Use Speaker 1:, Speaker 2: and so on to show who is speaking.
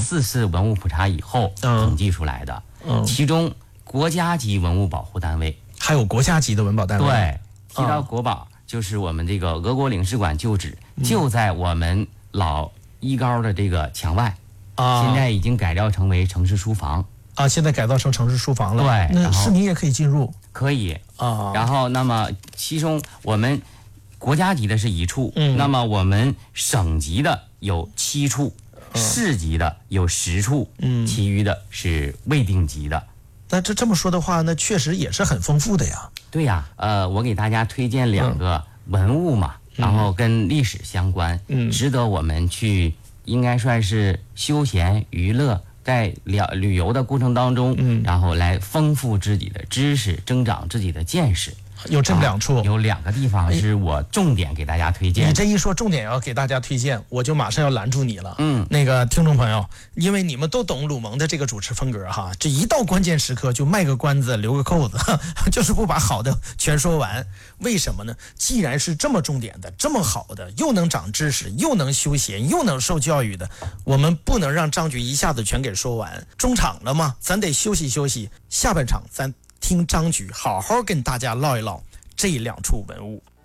Speaker 1: 4次文物普查以后统计出来的。其中国家级文物保护单位
Speaker 2: 还有国家级的文保单位。
Speaker 1: 对，提到国保，就是我们这个俄国领事馆旧址，就在我们老一高的这个墙外，现在已经改造成为城市书房。
Speaker 2: 现在改造成城市书房了。
Speaker 1: 对，
Speaker 2: 那市民也可以进入。
Speaker 1: 可以然后，那么其中我们国家级的是1处，那么我们省级的有7处，市级的有10处，其余的是未定级的。
Speaker 2: 那这么说的话，那确实也是很丰富的呀。
Speaker 1: 对呀，我给大家推荐2个文物嘛，然后跟历史相关，值得我们去，应该算是休闲娱乐。在旅游的过程当中，然后来丰富自己的知识，增长自己的见识。
Speaker 2: 有这么2处，
Speaker 1: 有2个地方是我重点给大家推荐。
Speaker 2: 你这一说重点要给大家推荐，我就马上要拦住你了。那个听众朋友，因为你们都懂鲁蒙的这个主持风格哈，这一到关键时刻就卖个关子，留个扣子，就是不把好的全说完。为什么呢？既然是这么重点的，这么好的，又能长知识，又能休闲，又能受教育的，我们不能让张局一下子全给说完。中场了嘛，咱得休息休息，下半场咱听张局好好跟大家唠一唠这2处文物。